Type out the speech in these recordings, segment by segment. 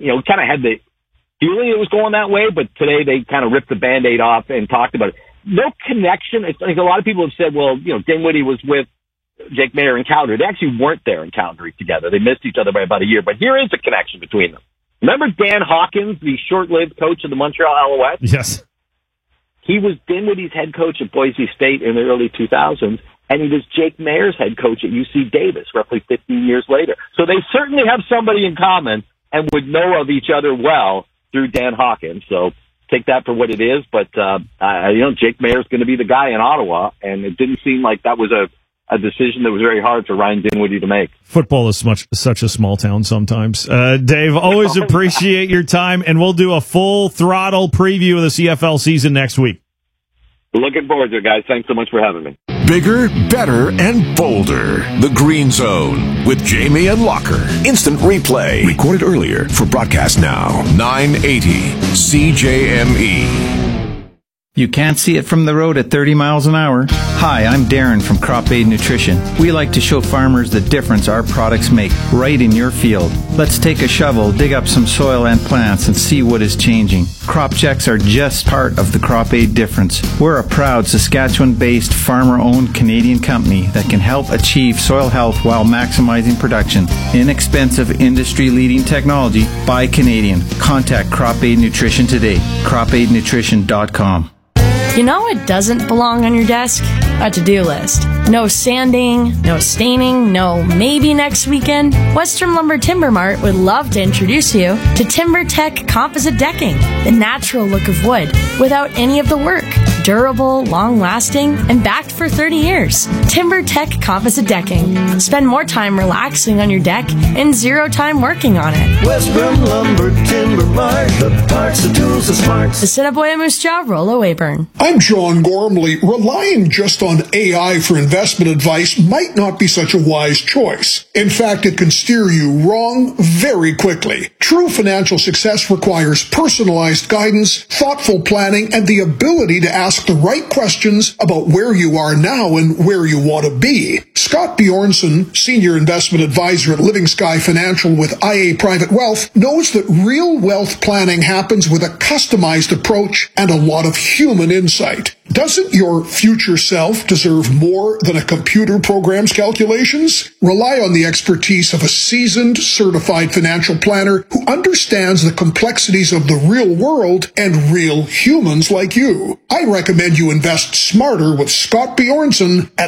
kind of had the feeling it was going that way, but today they kind of ripped the Band-Aid off and talked about it. No connection. It's like a lot of people have said, well, Dinwiddie was with Jake Maier in Calgary. They actually weren't there in Calgary together. They missed each other by about a year, but here is a connection between them. Remember Dan Hawkins, the short-lived coach of the Montreal Alouettes? Yes. He was Dinwiddie's head coach at Boise State in the early 2000s, and he was Jake Maier's head coach at UC Davis roughly 15 years later. So they certainly have somebody in common and would know of each other well through Dan Hawkins. So take that for what it is. But, Jake Maier's going to be the guy in Ottawa, and it didn't seem like that was a decision that was very hard for Ryan Dinwiddie to make. Football is such a small town sometimes. Dave, always appreciate your time, and we'll do a full throttle preview of the CFL season next week. Looking forward to it, guys. Thanks so much for having me. Bigger, better, and bolder. The Green Zone with Jamie and Locker. Instant replay. Recorded earlier for broadcast now. 980 CJME. You can't see it from the road at 30 miles an hour. Hi, I'm Darren from Crop Aid Nutrition. We like to show farmers the difference our products make right in your field. Let's take a shovel, dig up some soil and plants, and see what is changing. Crop checks are just part of the Crop Aid difference. We're a proud Saskatchewan-based, farmer-owned Canadian company that can help achieve soil health while maximizing production. Inexpensive, industry-leading technology by Canadian. Contact Crop Aid Nutrition today. CropAidNutrition.com. You know what doesn't belong on your desk? A to-do list. No sanding, no staining, no maybe next weekend. Western Lumber Timber Mart would love to introduce you to TimberTech Composite Decking, the natural look of wood without any of the work. Durable, long-lasting, and backed for 30 years. TimberTech Composite Decking. Spend more time relaxing on your deck and zero time working on it. Western Lumber Timber Mart, the parts, the tools, the smarts. The Assiniboia Moose Jaw, Rollo Weyburn. I'm John Gormley. Relying just on AI for investment advice might not be such a wise choice. In fact, it can steer you wrong very quickly. True financial success requires personalized guidance, thoughtful planning, and the ability to ask the right questions about where you are now and where you want to be. Scott Bjornson, Senior Investment Advisor at Living Sky Financial with IA Private Wealth, knows that real wealth planning happens with a customized approach and a lot of human insight. Doesn't your future self deserve more than a computer program's calculations? Rely on the expertise of a seasoned, certified financial planner who understands the complexities of the real world and real humans like you. I recommend you invest smarter with Scott Bjornson at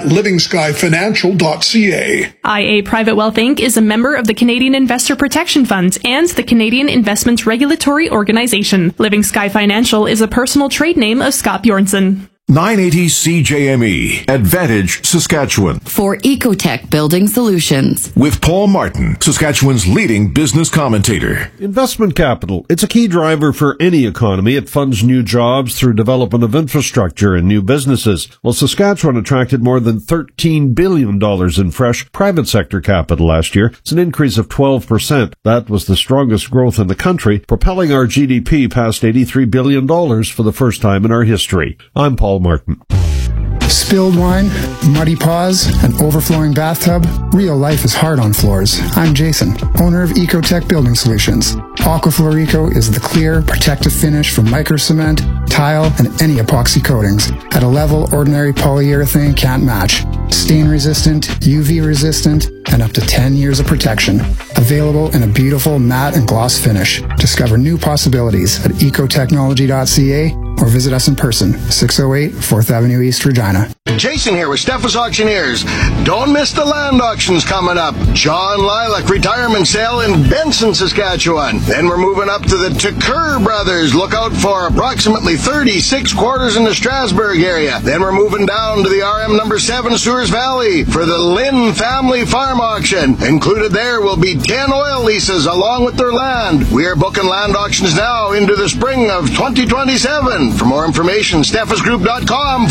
livingskyfinancial.ca. IA Private Wealth Inc. is a member of the Canadian Investor Protection Fund and the Canadian Investments Regulatory Organization. Living Sky Financial is a personal trade name of Scott Bjornson. 980 CJME, Advantage, Saskatchewan. For Ecotech Building Solutions. With Paul Martin, Saskatchewan's leading business commentator. Investment capital. It's a key driver for any economy. It funds new jobs through development of infrastructure and new businesses. Well, Saskatchewan attracted more than $13 billion in fresh private sector capital last year. It's an increase of 12%. That was the strongest growth in the country, propelling our GDP past $83 billion for the first time in our history. I'm Paul Martin. Spilled wine, muddy paws, an overflowing bathtub. Real life is hard on floors. I'm Jason, owner of Ecotech Building Solutions. Aquafloor Eco is the clear, protective finish for microcement, tile, and any epoxy coatings at a level ordinary polyurethane can't match. Stain resistant, UV resistant, and up to 10 years of protection. Available in a beautiful matte and gloss finish. Discover new possibilities at ecotechnology.ca or visit us in person, 608 4th Avenue East, Regina. Jason here with Steffes Auctioneers. Don't miss the land auctions coming up. John Lilac retirement sale in Benson, Saskatchewan. Then we're moving up to the Tucker Brothers. Look out for approximately 36 quarters in the Strasbourg area. Then we're moving down to the RM number 7 Sewers Valley for the Lynn Family Farm Auction. Included there will be 10 oil leases along with their land. We are booking land auctions now into the spring of 2027. For more information, steffesgroup.com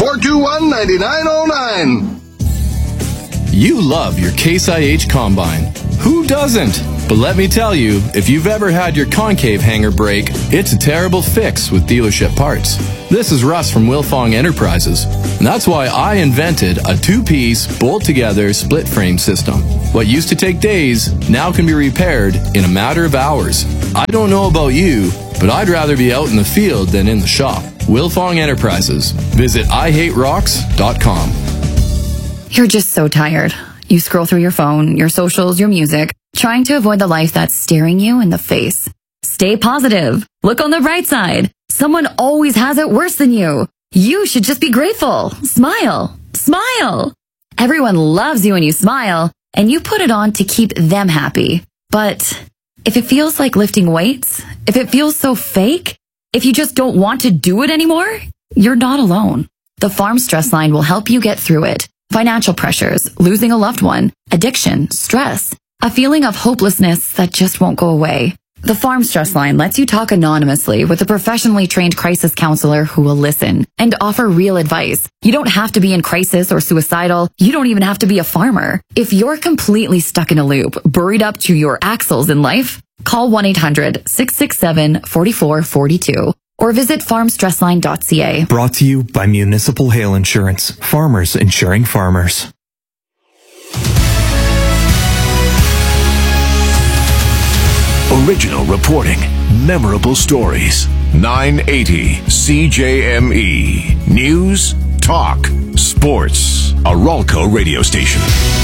421-9909. You love your Case IH Combine. Who doesn't? But let me tell you, if you've ever had your concave hanger break, it's a terrible fix with dealership parts. This is Russ from Wilfong Enterprises, and that's why I invented a two-piece, bolt-together, split-frame system. What used to take days now can be repaired in a matter of hours. I don't know about you, but I'd rather be out in the field than in the shop. Wilfong Enterprises. Visit IHateRocks.com. You're just so tired. You scroll through your phone, your socials, your music, trying to avoid the life that's staring you in the face. Stay positive. Look on the bright side. Someone always has it worse than you. You should just be grateful. Smile. Smile. Everyone loves you when you smile, and you put it on to keep them happy. But if it feels like lifting weights, if it feels so fake, if you just don't want to do it anymore, you're not alone. The Farm Stress Line will help you get through it. Financial pressures, losing a loved one, addiction, stress, a feeling of hopelessness that just won't go away. The Farm Stress Line lets you talk anonymously with a professionally trained crisis counselor who will listen and offer real advice. You don't have to be in crisis or suicidal. You don't even have to be a farmer. If you're completely stuck in a loop, buried up to your axles in life, call 1-800-667-4442 or visit farmstressline.ca. Brought to you by Municipal Hail Insurance. Farmers insuring farmers. Original reporting, memorable stories. 980 CJME. News, talk, sports. A Ralco radio station.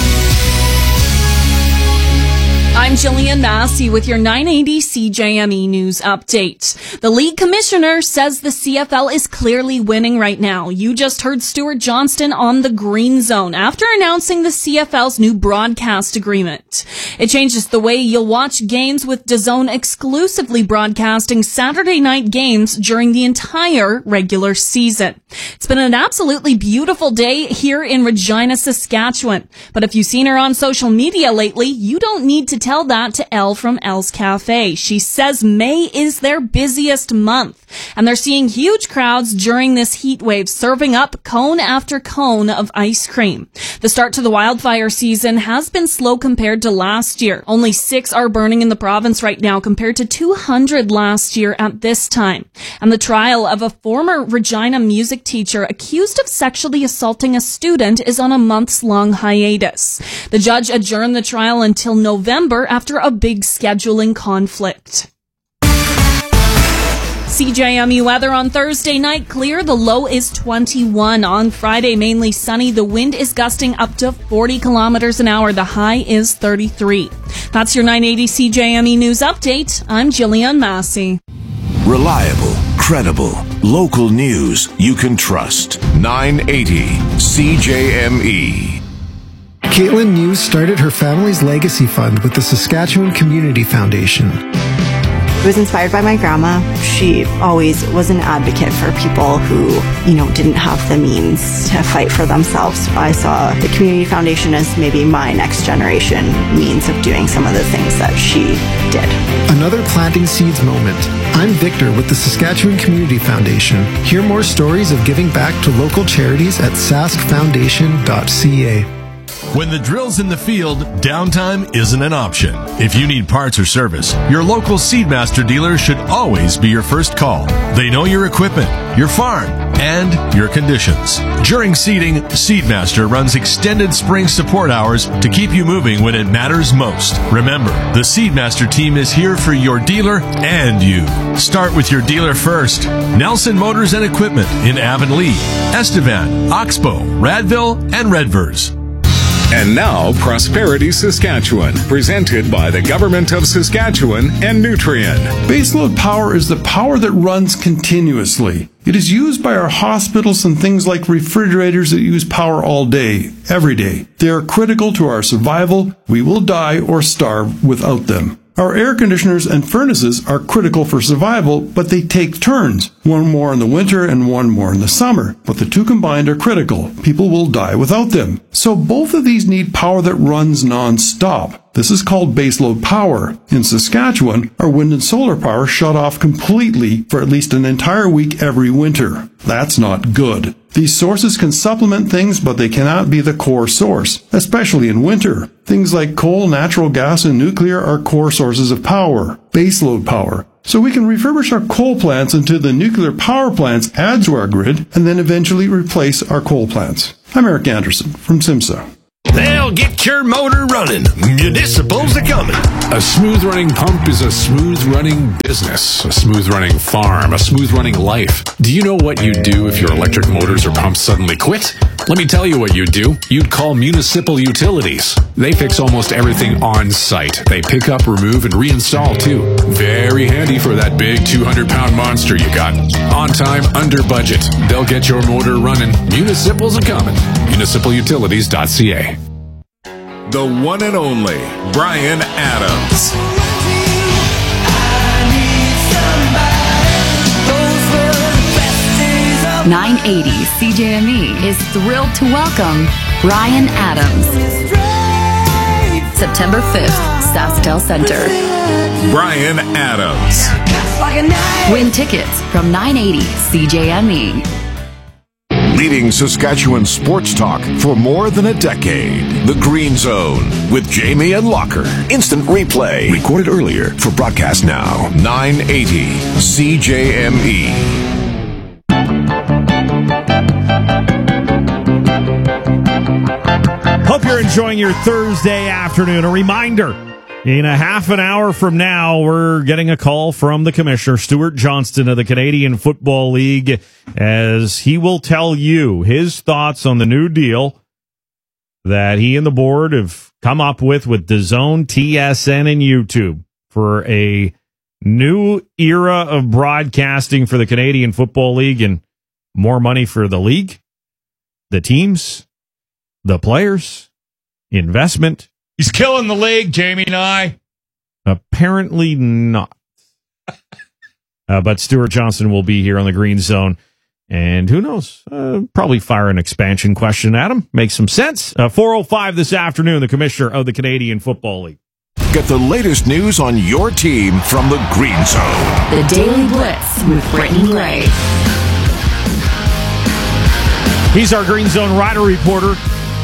I'm Jillian Massey with your 980 CJME News Update. The league commissioner says the CFL is clearly winning right now. You just heard Stuart Johnston on the Green Zone after announcing the CFL's new broadcast agreement. It changes the way you'll watch games, with DAZN exclusively broadcasting Saturday night games during the entire regular season. It's been an absolutely beautiful day here in Regina, Saskatchewan. But if you've seen her on social media lately, you don't need to tell that to Elle from Elle's Cafe. She says May is their busiest month, and they're seeing huge crowds during this heat wave, serving up cone after cone of ice cream. The start to the wildfire season has been slow compared to last year. Only 6 are burning in the province right now compared to 200 last year at this time. And the trial of a former Regina music teacher accused of sexually assaulting a student is on a months-long hiatus. The judge adjourned the trial until November after a big scheduling conflict. CJME weather on Thursday night, clear. The low is 21. On Friday, mainly sunny. The wind is gusting up to 40 kilometers an hour. The high is 33. That's your 980 CJME News Update. I'm Jillian Massey. Reliable, credible, local news you can trust. 980 CJME. Caitlin News started her family's legacy fund with the Saskatchewan Community Foundation. I was inspired by my grandma. She always was an advocate for people who, didn't have the means to fight for themselves. I saw the Community Foundation as maybe my next generation means of doing some of the things that she did. Another planting seeds moment. I'm Victor with the Saskatchewan Community Foundation. Hear more stories of giving back to local charities at saskfoundation.ca. When the drill's in the field, downtime isn't an option. If you need parts or service, your local Seedmaster dealer should always be your first call. They know your equipment, your farm, and your conditions. During seeding, Seedmaster runs extended spring support hours to keep you moving when it matters most. Remember, the Seedmaster team is here for your dealer and you. Start with your dealer first. Nelson Motors and Equipment in Avonlea, Estevan, Oxbow, Radville, and Redvers. And now, Prosperity Saskatchewan, presented by the Government of Saskatchewan and Nutrien. Baseload power is the power that runs continuously. It is used by our hospitals and things like refrigerators that use power all day, every day. They are critical to our survival. We will die or starve without them. Our air conditioners and furnaces are critical for survival, but they take turns. One more in the winter and one more in the summer. But the two combined are critical. People will die without them. So both of these need power that runs non-stop. This is called baseload power. In Saskatchewan, our wind and solar power shut off completely for at least an entire week every winter. That's not good. These sources can supplement things, but they cannot be the core source, especially in winter. Things like coal, natural gas, and nuclear are core sources of power, baseload power. So we can refurbish our coal plants into the nuclear power plants add to our grid, and then eventually replace our coal plants. I'm Eric Anderson from SIMSA. They'll get your motor running. Municipals are coming. A smooth running pump is a smooth running business, a smooth running farm, a smooth running life. Do you know what you'd do if your electric motors or pumps suddenly quit? Let me tell you what you'd do. You'd call Municipal Utilities. They fix almost everything on site. They pick up, remove, and reinstall too. Very handy for that big 200-pound monster you got. On time, under budget. They'll get your motor running. Municipals are coming. MunicipalUtilities.ca. The one and only Bryan Adams. 980 CJME is thrilled to welcome Bryan Adams. September 5th, SaskTel Center. Bryan Adams. Win tickets from 980 CJME. Leading Saskatchewan sports talk for more than a decade. The Green Zone with Jamie and Locker. Instant replay. Recorded earlier for broadcast now. 980 CJME. Hope you're enjoying your Thursday afternoon. A reminder, in a half an hour from now, we're getting a call from the commissioner, Stuart Johnston of the Canadian Football League, as he will tell you his thoughts on the new deal that he and the board have come up with DAZN, TSN, and YouTube for a new era of broadcasting for the Canadian Football League and more money for the league, the teams, the players, investment. He's killing the league, Jamie and I. Apparently not. But Stuart Johnston will be here on the Green Zone. And who knows? Probably fire an expansion question at him. Makes some sense. 4:05 this afternoon, the commissioner of the Canadian Football League. Get the latest news on your team from the Green Zone. The Daily Blitz with Brittany Gray. He's our Green Zone rider reporter.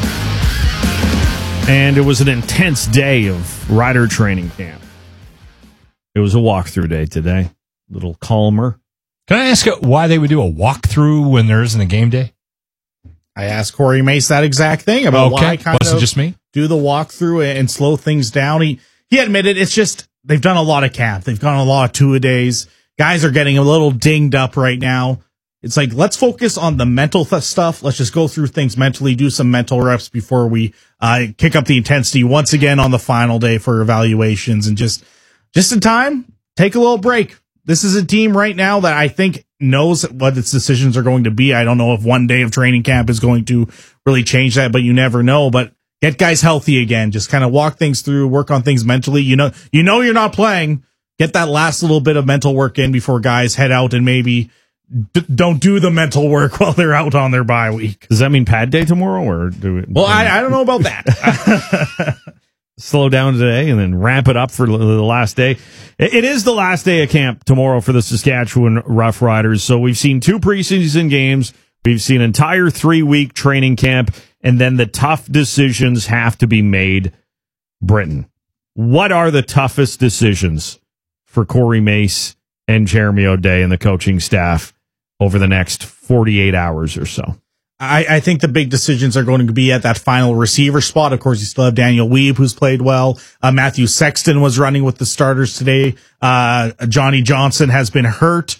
And it was an intense day of rider training camp. It was a walkthrough day today. A little calmer. Can I ask why they would do a walkthrough when there isn't a game day? I asked Corey Mace that exact thing about why Was it just me? Do the walkthrough and slow things down. He admitted it's just they've done a lot of camp. They've done a lot of two-a-days. Guys are getting a little dinged up right now. It's like, let's focus on the mental stuff. Let's just go through things mentally, do some mental reps before we kick up the intensity once again on the final day for evaluations. And just in time, take a little break. This is a team right now that I think knows what its decisions are going to be. I don't know if one day of training camp is going to really change that, but you never know. But get guys healthy again. Just kind of walk things through, work on things mentally. You know you're not playing. Get that last little bit of mental work in before guys head out and maybe don't do the mental work while they're out on their bye week. Does that mean pad day tomorrow, or do it? Well, I don't know about that. Slow down today and then ramp it up for the last day. It is the last day of camp tomorrow for the Saskatchewan Roughriders. So we've seen 2 preseason games. We've seen entire 3-week training camp, and then the tough decisions have to be made. Britain, what are the toughest decisions for Corey Mace and Jeremy O'Day and the coaching staff over the next 48 hours or so? I think the big decisions are going to be at that final receiver spot. Of course, you still have Daniel Weeb, who's played well. Matthew Sexton was running with the starters today. Johnny Johnson has been hurt.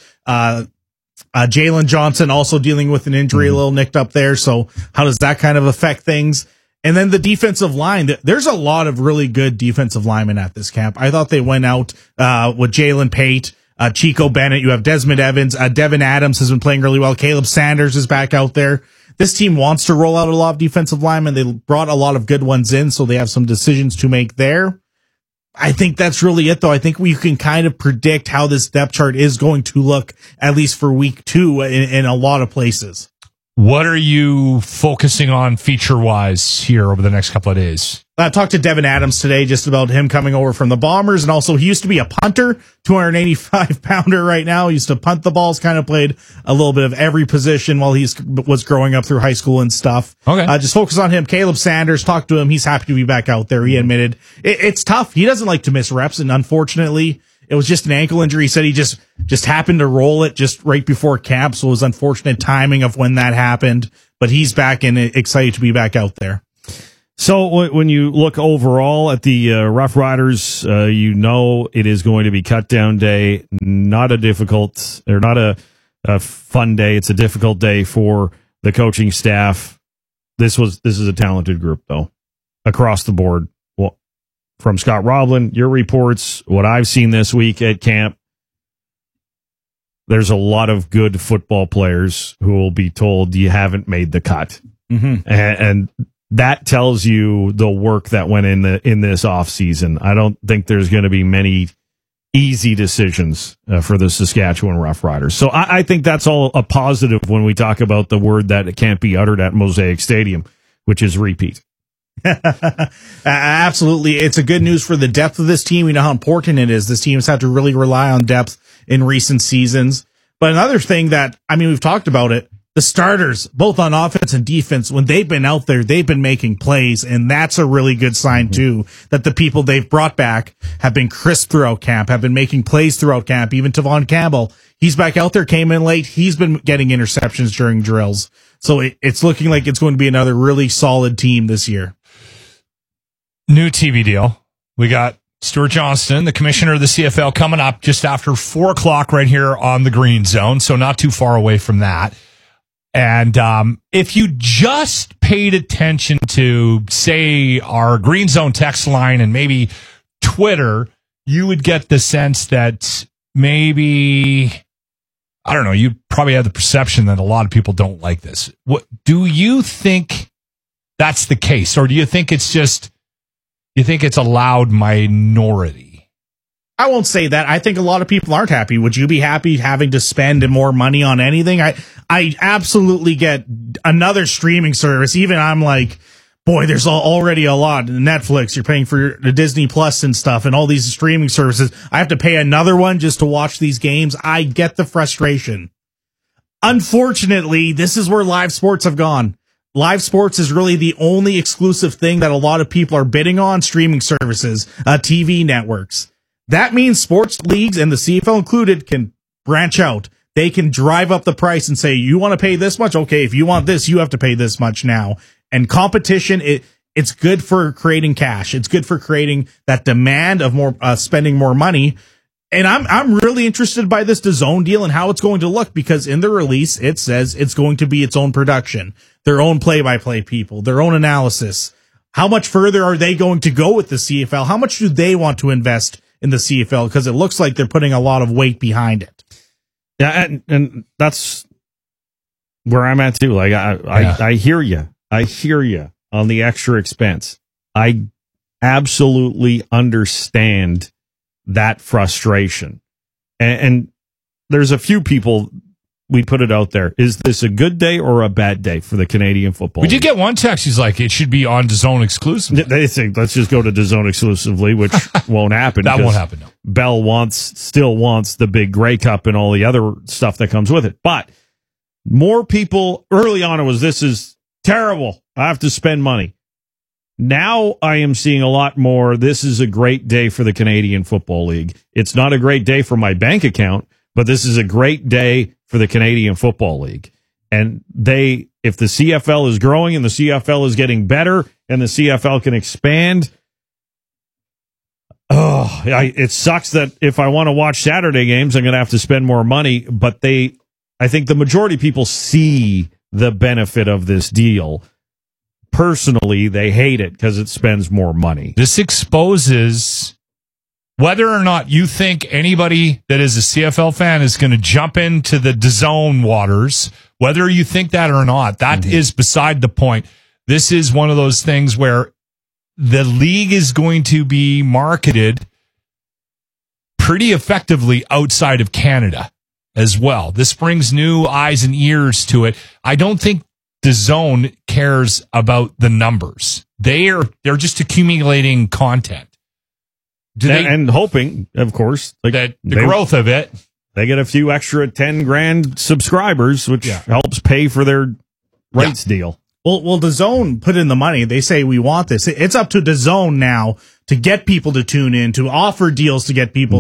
Jalen Johnson also dealing with an injury, a little nicked up there. So how does that kind of affect things? And then the defensive line. There's a lot of really good defensive linemen at this camp. I thought they went out with Jalen Pate, Chico Bennett. You have Desmond Evans. Devin Adams has been playing really well. Caleb Sanders is back out there. This team wants to roll out a lot of defensive linemen. They brought a lot of good ones in, so they have some decisions to make there. I think that's really it, though. I think we can kind of predict how this depth chart is going to look, at least for week 2 in a lot of places. What are you focusing on feature-wise here over the next couple of days? I talked to Devin Adams today just about him coming over from the Bombers, and also he used to be a punter, 285-pounder right now. He used to punt the balls, kind of played a little bit of every position while he was growing up through high school and stuff. Okay. Just focus on him. Caleb Sanders, talked to him. He's happy to be back out there. He admitted it's tough. He doesn't like to miss reps, and unfortunately, it was just an ankle injury. He said he just happened to roll it just right before camp, so it was unfortunate timing of when that happened. But he's back and excited to be back out there. So when you look overall at the Rough Riders, it is going to be cut down day. Not a fun day. It's a difficult day for the coaching staff. This is a talented group though, across the board. Well, from Scott Roblin, your reports, what I've seen this week at camp, there's a lot of good football players who will be told you haven't made the cut. Mm-hmm. And that tells you the work that went in this offseason. I don't think there's going to be many easy decisions for the Saskatchewan Roughriders. So I think that's all a positive when we talk about the word that it can't be uttered at Mosaic Stadium, which is repeat. Absolutely. It's a good news for the depth of this team. We know how important it is. This team has had to really rely on depth in recent seasons. But another thing we've talked about it, the starters, both on offense and defense, when they've been out there, they've been making plays, and that's a really good sign too, that the people they've brought back have been crisp throughout camp, have been making plays throughout camp. Even Tavon Campbell, he's back out there, came in late. He's been getting interceptions during drills. So it's looking like it's going to be another really solid team this year. New TV deal. We got Stuart Johnston, the commissioner of the CFL, coming up just after 4 o'clock right here on the Green Zone, so not too far away from that. And if you just paid attention to, say, our Green Zone text line and maybe Twitter, you would get the sense that maybe, I don't know, you probably have the perception that a lot of people don't like this. What do you think that's the case? Or do you think it's just, you think it's a loud minority? I won't say that. I think a lot of people aren't happy. Would you be happy having to spend more money on anything? I absolutely get another streaming service. Even I'm like, boy, there's already a lot. Netflix, you're paying for the Disney Plus and stuff and all these streaming services. I have to pay another one just to watch these games. I get the frustration. Unfortunately, this is where live sports have gone. Live sports is really the only exclusive thing that a lot of people are bidding on, streaming services, TV networks. That means sports leagues, and the CFL included, can branch out. They can drive up the price and say, you want to pay this much? Okay, if you want this, you have to pay this much now. And competition, it's good for creating cash. It's good for creating that demand of more spending more money. And I'm really interested by this DAZN deal and how it's going to look, because in the release, it says it's going to be its own production, their own play-by-play people, their own analysis. How much further are they going to go with the CFL? How much do they want to invest in the CFL? Because it looks like they're putting a lot of weight behind it. Yeah, and that's where I'm at too. Like I hear you. I hear you on the extra expense. I absolutely understand that frustration. And there's a few people, we put it out there. Is this a good day or a bad day for the Canadian Football League? We did get one text. He's like, it should be on DAZN exclusively. They think, let's just go to DAZN exclusively, which won't happen. That won't happen, no. Bell still wants the big Grey Cup and all the other stuff that comes with it. But more people, early on, this is terrible. I have to spend money. Now I am seeing a lot more, this is a great day for the Canadian Football League. It's not a great day for my bank account, but this is a great day for the Canadian Football League. And if the CFL is growing and the CFL is getting better and the CFL can expand, it sucks that if I want to watch Saturday games, I'm going to have to spend more money. But I think the majority of people see the benefit of this deal. Personally, they hate it because it spends more money. This exposes whether or not you think anybody that is a CFL fan is going to jump into the DAZN waters, whether you think that or not, that is beside the point. This is one of those things where the league is going to be marketed pretty effectively outside of Canada as well. This brings new eyes and ears to it. I don't think DAZN cares about the numbers. They're just accumulating content. And hoping, of course, that the growth of it. They get a few extra 10 grand subscribers, which helps pay for their rights deal. Well, DAZN put in the money. They say we want this. It's up to DAZN now to get people to tune in, to offer deals to get people to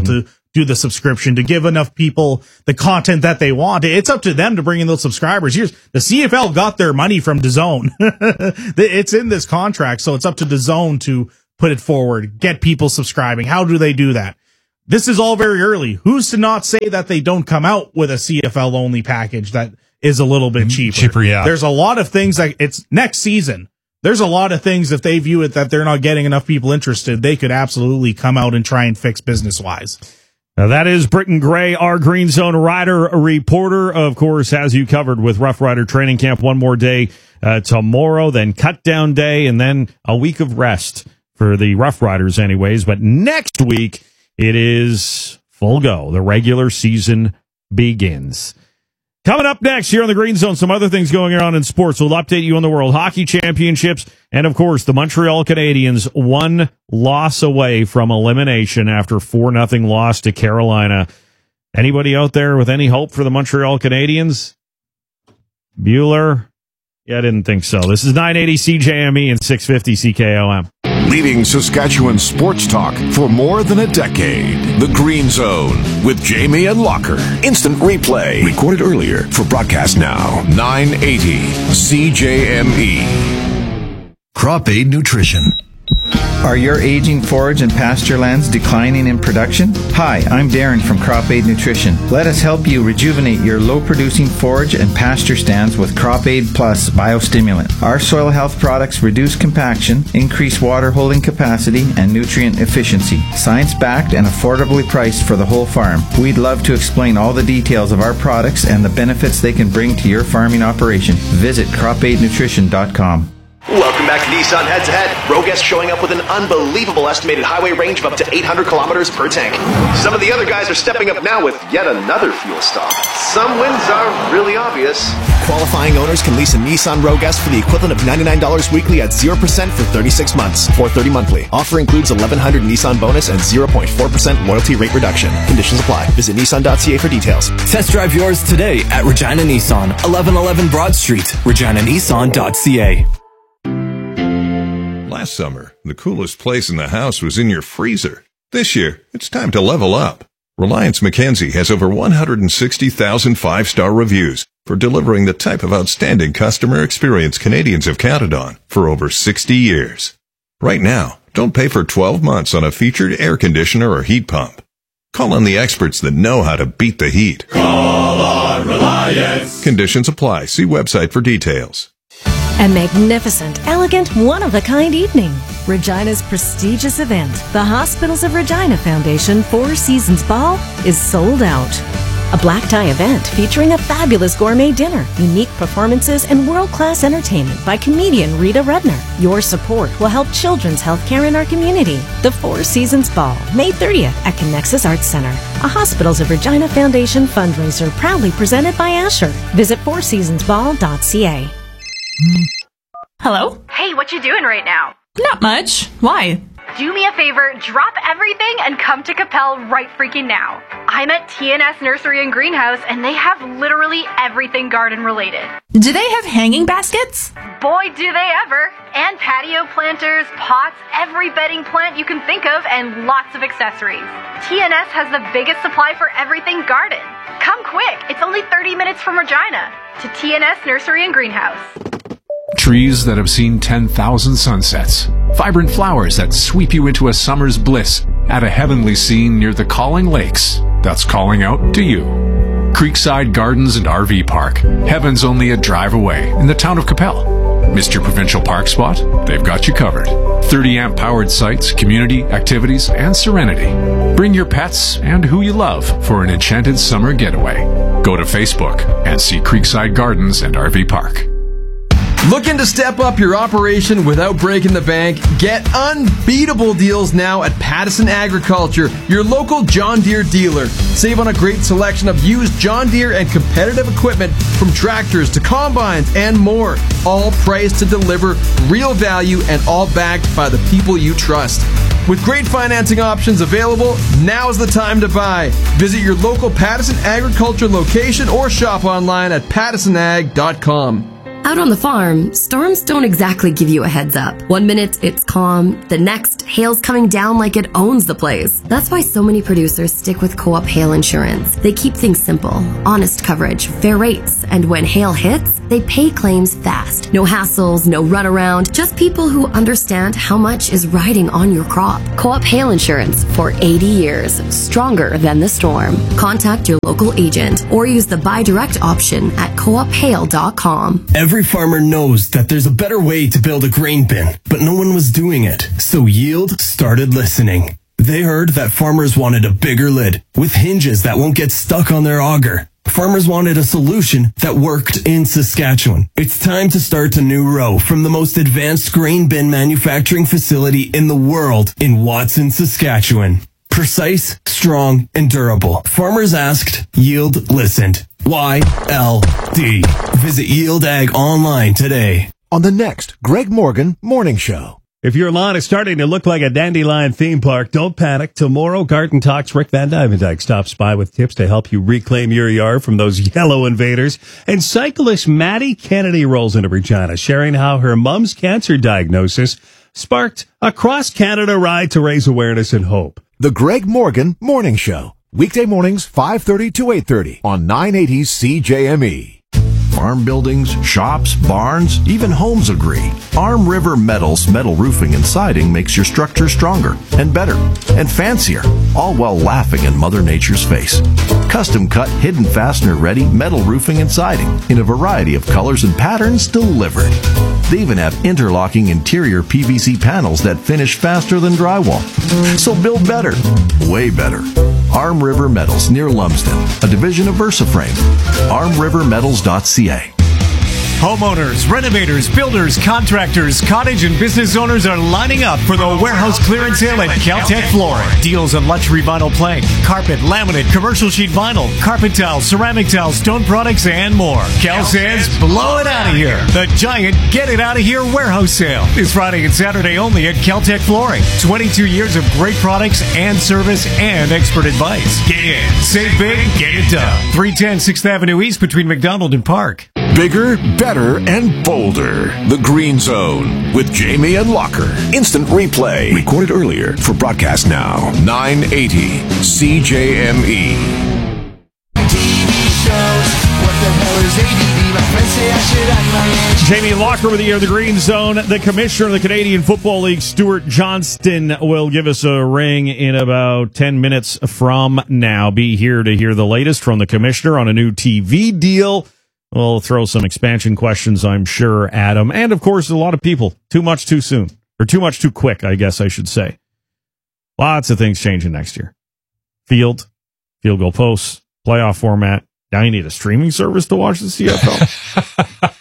do the subscription, to give enough people the content that they want. It's up to them to bring in those subscribers. The CFL got their money from DAZN. It's in this contract, so it's up to DAZN to put it forward, get people subscribing. How do they do that? This is all very early. Who's to not say that they don't come out with a CFL only package that is a little bit cheaper? Yeah. There's a lot of things like it's next season. There's a lot of things, if they view it that they're not getting enough people interested, they could absolutely come out and try and fix business wise. Now that is Britton Gray, our Green Zone Rider reporter. Of course, has you covered with Rough Rider training camp. One more day tomorrow, then cut down day, and then a week of rest for the Rough Riders anyways. But next week, it is full go. The regular season begins. Coming up next here on the Green Zone, some other things going on in sports. We'll update you on the World Hockey Championships. And, of course, the Montreal Canadiens, one loss away from elimination after 4-0 loss to Carolina. Anybody out there with any hope for the Montreal Canadiens? Bueller? Yeah, I didn't think so. This is 980 CJME and 650 CKOM. Leading Saskatchewan sports talk for more than a decade. The Green Zone with Jamie and Locker. Instant replay. Recorded earlier for broadcast now. 980 CJME. Crop Aid Nutrition. Are your aging forage and pasture lands declining in production? Hi, I'm Darren from Crop Aid Nutrition. Let us help you rejuvenate your low-producing forage and pasture stands with Crop Aid Plus biostimulant. Our soil health products reduce compaction, increase water holding capacity, and nutrient efficiency. Science-backed and affordably priced for the whole farm. We'd love to explain all the details of our products and the benefits they can bring to your farming operation. Visit cropaidnutrition.com. Welcome back to Nissan Head to Head. Roguest showing up with an unbelievable estimated highway range of up to 800 kilometers per tank. Some of the other guys are stepping up now with yet another fuel stop. Some wins are really obvious. Qualifying owners can lease a Nissan Roguest for the equivalent of $99 weekly at 0% for 36 months, $430 monthly. Offer includes $1,100 Nissan bonus and 0.4% loyalty rate reduction. Conditions apply. Visit Nissan.ca for details. Test drive yours today at Regina Nissan, 1111 Broad Street, reginanissan.ca. Last summer, the coolest place in the house was in your freezer. This year, it's time to level up. Reliance Mackenzie has over 160,000 five-star reviews for delivering the type of outstanding customer experience Canadians have counted on for over 60 years. Right now, don't pay for 12 months on a featured air conditioner or heat pump. Call on the experts that know how to beat the heat. Call on Reliance. Conditions apply. See website for details. A magnificent, elegant, one-of-a-kind evening. Regina's prestigious event, the Hospitals of Regina Foundation Four Seasons Ball, is sold out. A black tie event featuring a fabulous gourmet dinner, unique performances, and world-class entertainment by comedian Rita Rudner. Your support will help children's health care in our community. The Four Seasons Ball, May 30th at Connexus Arts Center, a Hospitals of Regina Foundation fundraiser proudly presented by Asher. Visit fourseasonsball.ca. Hello? Hey, what you doing right now? Not much. Why? Do me a favor, drop everything and come to Capel right freaking now. I'm at TNS Nursery and Greenhouse and they have literally everything garden related. Do they have hanging baskets? Boy, do they ever. And patio planters, pots, every bedding plant you can think of, and lots of accessories. TNS has the biggest supply for everything garden. Come quick, it's only 30 minutes from Regina. To TNS Nursery and Greenhouse. Trees that have seen 10,000 sunsets. Vibrant flowers that sweep you into a summer's bliss at a heavenly scene near the Calling Lakes that's calling out to you. Creekside Gardens and RV Park. Heaven's only a drive away in the town of Capel. Missed your provincial park spot? They've got you covered. 30-amp powered sites, community, activities, and serenity. Bring your pets and who you love for an enchanted summer getaway. Go to Facebook and see Creekside Gardens and RV Park. Looking to step up your operation without breaking the bank? Get unbeatable deals now at Pattison Agriculture, your local John Deere dealer. Save on a great selection of used John Deere and competitive equipment from tractors to combines and more. All priced to deliver real value and all backed by the people you trust. With great financing options available, now's the time to buy. Visit your local Pattison Agriculture location or shop online at pattisonag.com. Out on the farm, storms don't exactly give you a heads up. 1 minute, it's calm. The next, hail's coming down like it owns the place. That's why so many producers stick with Co-op Hail Insurance. They keep things simple, honest coverage, fair rates, and when hail hits, they pay claims fast. No hassles, no runaround, just people who understand how much is riding on your crop. Co-op Hail Insurance for 80 years, stronger than the storm. Contact your local agent or use the buy direct option at coophail.com. Every farmer knows that there's a better way to build a grain bin, but no one was doing it. So Yield started listening. They heard that farmers wanted a bigger lid with hinges that won't get stuck on their auger. Farmers wanted a solution that worked in Saskatchewan. It's time to start a new row from the most advanced grain bin manufacturing facility in the world in Watson, Saskatchewan. Precise, strong, and durable. Farmers asked, Yield listened. YLD. Visit Yield Ag online today. On the next Greg Morgan Morning Show. If your lawn is starting to look like a dandelion theme park, don't panic. Tomorrow, Garden Talks Rick Van Dyke stops by with tips to help you reclaim your yard from those yellow invaders. And cyclist Maddie Kennedy rolls into Regina, sharing how her mom's cancer diagnosis sparked a cross-Canada ride to raise awareness and hope. The Greg Morgan Morning Show. Weekday mornings, 5:30 to 8:30 on 980 CJME. Farm buildings, shops, barns, even homes agree. Arm River Metals metal roofing and siding makes your structure stronger and better and fancier, all while laughing in Mother Nature's face. Custom cut, hidden fastener ready metal roofing and siding in a variety of colors and patterns delivered. They even have interlocking interior PVC panels that finish faster than drywall. So build better, way better. Arm River Metals near Lumsden, a division of VersaFrame. ArmRiverMetals.ca. Homeowners, renovators, builders, contractors, cottage and business owners are lining up for the warehouse clearance sale at Caltech Flooring. Deals on luxury vinyl plank, carpet, laminate, commercial sheet vinyl, carpet tile, ceramic tile, stone products, and more. Cal says, blow it out of here. The giant Get It Out of Here warehouse sale is Friday and Saturday only at Caltech Flooring. 22 years of great products and service and expert advice. Get in, save big, get it done. 310 6th Avenue East between McDonald and Park. Bigger, better, and bolder. The Green Zone with Jamie and Locker. Instant replay. Recorded earlier for broadcast now. 980 CJME. Jamie Locker with you in the Green Zone. The commissioner of the Canadian Football League, Stuart Johnston, will give us a ring in about 10 minutes from now. Be here to hear the latest from the commissioner on a new TV deal. We'll throw some expansion questions, I'm sure, at him. And, of course, a lot of people. Too much too soon. Or too much too quick, I guess I should say. Lots of things changing next year. Field goal posts, playoff format. Now you need a streaming service to watch the CFL.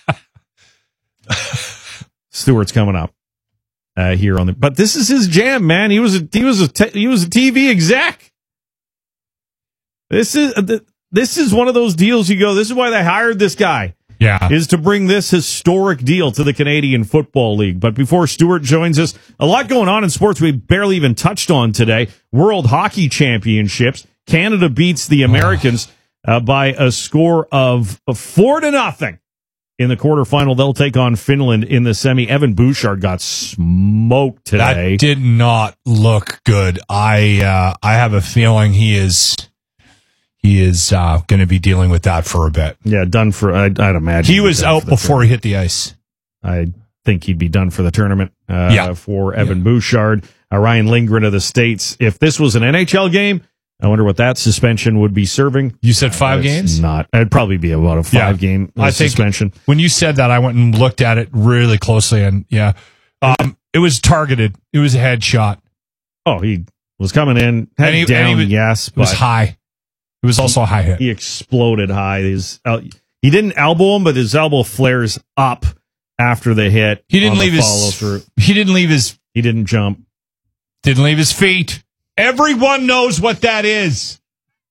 Stewart's coming up here on the. But this is his jam, man. He was a TV exec. This is one of those deals you go, this is why they hired this guy. Yeah. Is to bring this historic deal to the Canadian Football League. But before Stuart joins us, a lot going on in sports we barely even touched on today. World Hockey Championships. Canada beats the Americans by a score of 4-0 in the quarterfinal. They'll take on Finland in the semi. Evan Bouchard got smoked today. That did not look good. I have a feeling he is going to be dealing with that for a bit. Yeah, done for, I'd imagine. He was out before he hit the ice. I think he'd be done for the tournament for Evan Bouchard. Ryan Lindgren of the States. If this was an NHL game, I wonder what that suspension would be serving. You said 5 games? Not. It'd probably be about a 5-game suspension. When you said that, I went and looked at it really closely, and it was targeted. It was a headshot. Oh, he was coming in, yes. It was high. It was also a high hit. He exploded high. He didn't elbow him, but his elbow flares up after the hit. He didn't leave his follow through. He didn't leave his. He didn't jump. Didn't leave his feet. Everyone knows what that is.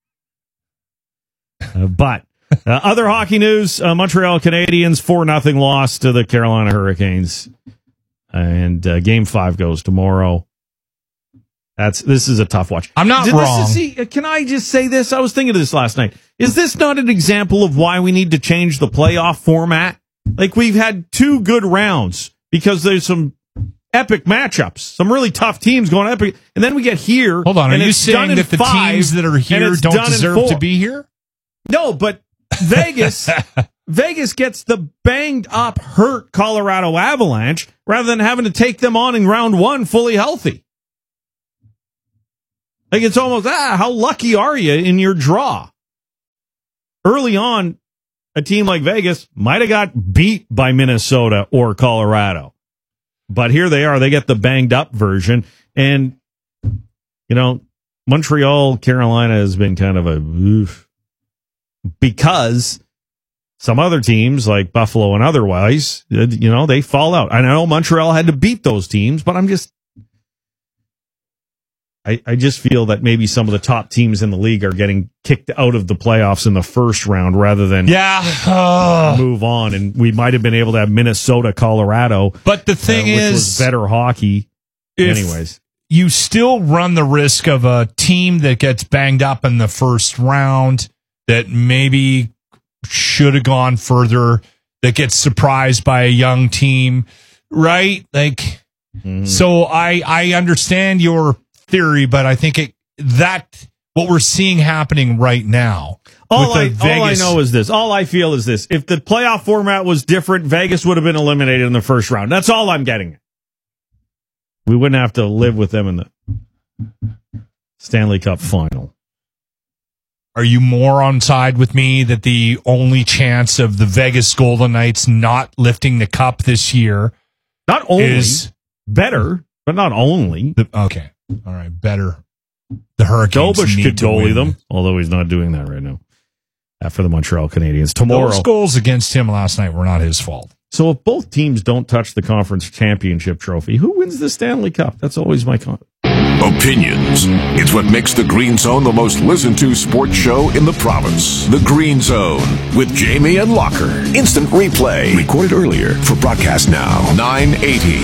But other hockey news: Montreal Canadiens 4-0 loss to the Carolina Hurricanes, and Game 5 goes tomorrow. This is a tough watch. I'm not wrong. Can I just say this? I was thinking of this last night. Is this not an example of why we need to change the playoff format? Like, we've had 2 good rounds because there's some epic matchups, some really tough teams going epic, and then we get here. Hold on, are and you it's done saying in that the 5, teams that are here and don't done in deserve 4? to be here? No, but Vegas gets the banged up, hurt Colorado Avalanche rather than having to take them on in round 1 fully healthy. Like, it's almost, how lucky are you in your draw? Early on, a team like Vegas might have got beat by Minnesota or Colorado. But here they are. They get the banged up version. And, Montreal, Carolina has been kind of a oof, because some other teams like Buffalo and otherwise, they fall out. I know Montreal had to beat those teams, but I just feel that maybe some of the top teams in the league are getting kicked out of the playoffs in the first round rather than move on. And we might have been able to have Minnesota, Colorado. But the thing which is, was better hockey. Anyways, you still run the risk of a team that gets banged up in the first round that maybe should have gone further, that gets surprised by a young team, right? Like, so I understand your theory, but I think what we're seeing happening right now. All I know is this. All I feel is this. If the playoff format was different, Vegas would have been eliminated in the first round. That's all I'm getting. We wouldn't have to live with them in the Stanley Cup final. Are you more on side with me that the only chance of the Vegas Golden Knights not lifting the cup this year not only is better, but not only. Okay. All right, better. The Hurricanes Dobush need could to goalie win. them, although he's not doing that right now. After the Montreal Canadiens tomorrow, those goals against him last night were not his fault. So if both teams don't touch the conference championship trophy, who wins the Stanley Cup? That's always my Opinions. It's what makes the Green Zone the most listened to sports show in the province. The Green Zone with Jamie and Locker. Instant replay. Recorded earlier for broadcast now. 980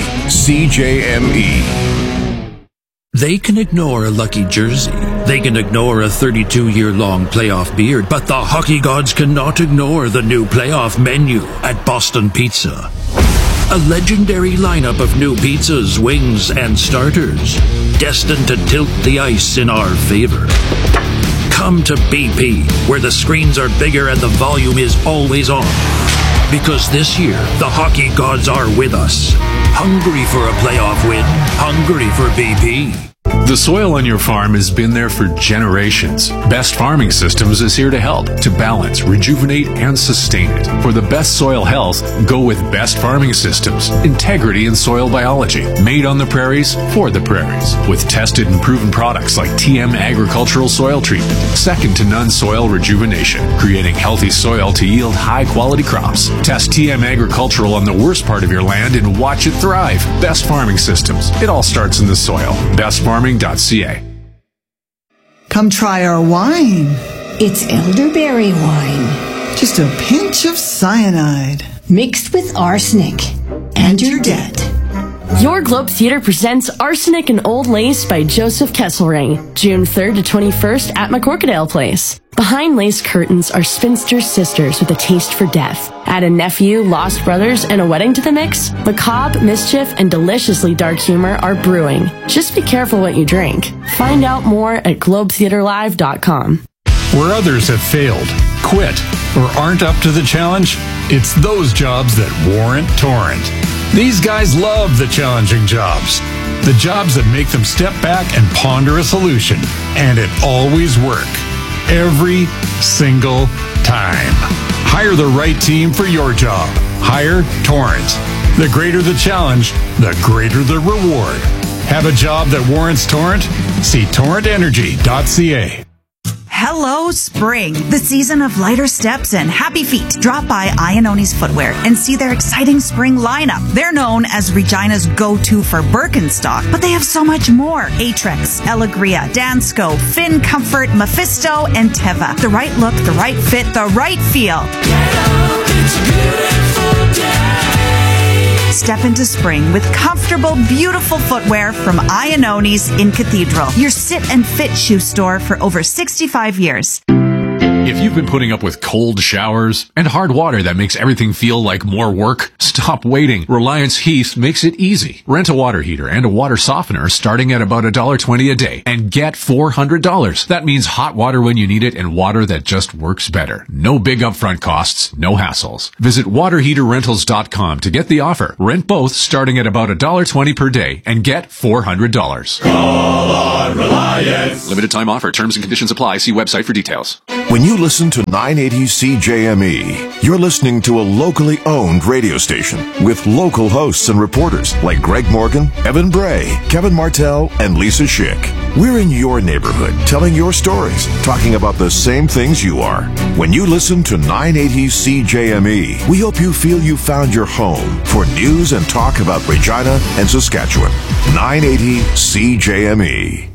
CJME. They can ignore a lucky jersey. They can ignore a 32-year-long playoff beard, but the hockey gods cannot ignore the new playoff menu at Boston Pizza. A legendary lineup of new pizzas, wings, and starters, destined to tilt the ice in our favor. Come to BP, where the screens are bigger and the volume is always on. Because this year, the hockey gods are with us. Hungry for a playoff win. Hungry for BP. The soil on your farm has been there for generations. Best Farming Systems is here to help, to balance, rejuvenate, and sustain it. For the best soil health, go with Best Farming Systems. Integrity in soil biology. Made on the prairies, for the prairies. With tested and proven products like TM Agricultural Soil Treatment. Second to none soil rejuvenation. Creating healthy soil to yield high-quality crops. Test TM Agricultural on the worst part of your land and watch it thrive. Best Farming Systems. It all starts in the soil. BestFarming.ca. Come try our wine. It's elderberry wine. Just a pinch of cyanide. Mixed with arsenic. And you're dead. Your Globe Theater presents Arsenic and Old Lace by Joseph Kesselring, June 3rd to 21st at McCorkadale Place. Behind lace curtains are spinster sisters with a taste for death. Add a nephew, lost brothers, and a wedding to the mix? Macabre, mischief, and deliciously dark humor are brewing. Just be careful what you drink. Find out more at globetheaterlive.com. Where others have failed, quit, or aren't up to the challenge, it's those jobs that warrant Torrent. These guys love the challenging jobs. The jobs that make them step back and ponder a solution. And it always works. Every single time. Hire the right team for your job. Hire Torrent. The greater the challenge, the greater the reward. Have a job that warrants Torrent? See torrentenergy.ca. Hello, spring, the season of lighter steps and happy feet. Drop by Iannoni's Footwear and see their exciting spring lineup. They're known as Regina's go-to for Birkenstock, but they have so much more. Aetrex, Elegria, Dansko, Finn Comfort, Mephisto, and Teva. The right look, the right fit, the right feel. Step into spring with comfortable, beautiful footwear from Iannoni's in Cathedral, your sit and fit shoe store for over 65 years. If you've been putting up with cold showers and hard water that makes everything feel like more work, stop waiting. Reliance Heath makes it easy. Rent a water heater and a water softener starting at about $1.20 a day and get $400. That means hot water when you need it and water that just works better. No big upfront costs, no hassles. Visit waterheaterrentals.com to get the offer. Rent both starting at about $1.20 per day and get $400. Call on Reliance. Limited time offer. Terms and conditions apply. See website for details. When you listen to 980 CJME, you're listening to a locally owned radio station with local hosts and reporters like Greg Morgan, Evan Bray, Kevin Martell, and Lisa Schick. We're in your neighborhood, telling your stories, talking about the same things you are. When you listen to 980 CJME, we hope you feel you found your home for news and talk about Regina and Saskatchewan. 980 CJME.